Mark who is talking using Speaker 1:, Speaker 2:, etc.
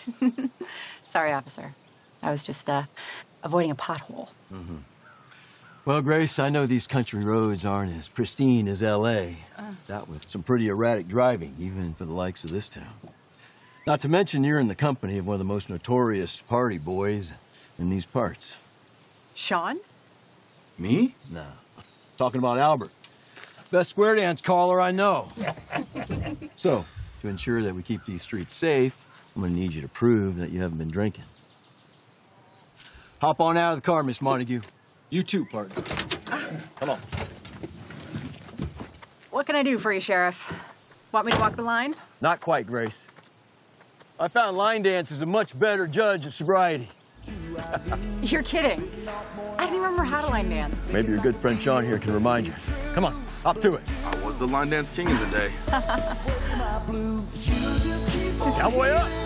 Speaker 1: Sorry, officer. I was just, avoiding a pothole.
Speaker 2: Mm-hmm. Well, Grace, I know these country roads aren't as pristine as L.A. That with some pretty erratic driving, even for the likes of this town. Not to mention you're in the company of one of the most notorious party boys in these parts.
Speaker 1: Sean?
Speaker 2: Me? No. Talking about Albert. Best square dance caller I know. So, to ensure that we keep these streets safe, I'm gonna need you to prove that you haven't been drinking. Hop on out of the car, Miss Montague.
Speaker 3: You too, partner.
Speaker 2: Come on.
Speaker 1: What can I do for you, Sheriff? Want me to walk the line?
Speaker 2: Not quite, Grace. I found line dance is a much better judge of sobriety.
Speaker 1: You're kidding. I don't even remember how to line dance.
Speaker 2: Maybe your good friend Sean here can remind you. Come on, hop to it.
Speaker 3: I was the line dance king of the day.
Speaker 2: Cowboy up!